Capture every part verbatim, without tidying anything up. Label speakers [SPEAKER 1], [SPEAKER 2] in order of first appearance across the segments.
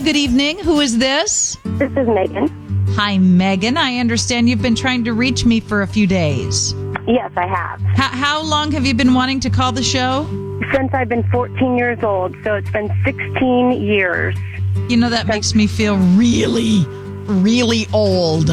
[SPEAKER 1] good evening. Who is this?
[SPEAKER 2] This is Megan.
[SPEAKER 1] Hi, Megan. I understand you've been trying to reach me for a few days.
[SPEAKER 2] Yes, I have.
[SPEAKER 1] How, how long have you been wanting to call the show?
[SPEAKER 2] Since I've been fourteen years old, so it's been sixteen years.
[SPEAKER 1] You know, that makes me feel really, really old.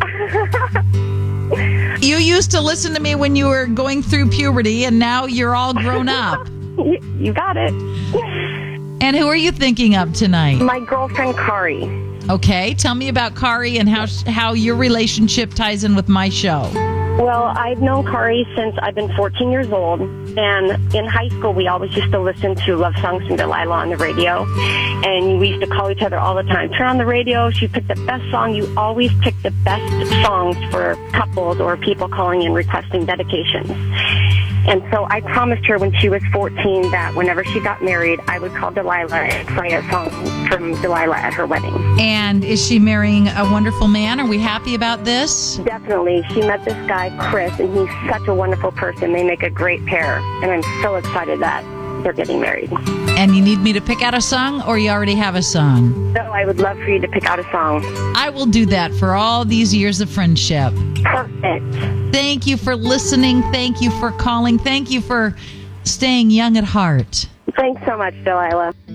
[SPEAKER 1] You used to listen to me when you were going through puberty, and now you're all grown up.
[SPEAKER 2] You got it.
[SPEAKER 1] And who are you thinking of tonight?
[SPEAKER 2] My girlfriend, Kari.
[SPEAKER 1] Okay, tell me about Kari and how how your relationship ties in with my show.
[SPEAKER 2] Well, I've known Kari since I've been fourteen years old, and in high school we always used to listen to love songs from Delilah on the radio, and we used to call each other all the time. Turn on the radio, she picked the best song. You always pick the best songs for couples or people calling in requesting dedications. And so I promised her when she was fourteen that whenever she got married, I would call Delilah and play a song from Delilah at her wedding.
[SPEAKER 1] And is she marrying a wonderful man? Are we happy about this?
[SPEAKER 2] Definitely. She met this guy, Chris, and he's such a wonderful person. They make a great pair. And I'm so excited that they're getting married.
[SPEAKER 1] And you need me to pick out a song, or you already have a song?
[SPEAKER 2] So I would love for you to pick out a song.
[SPEAKER 1] I will do that for all these years of friendship.
[SPEAKER 2] Perfect.
[SPEAKER 1] Thank you for listening. Thank you for calling. Thank you for staying young at heart.
[SPEAKER 2] Thanks so much, Delilah.